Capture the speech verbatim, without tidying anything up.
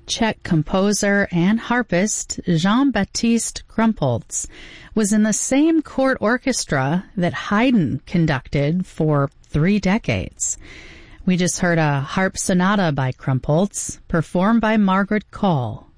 Czech composer and harpist Jean-Baptiste Krumpholz was in the same court orchestra that Haydn conducted for three decades. We just heard a harp sonata by Krumpholz, performed by Margaret Call.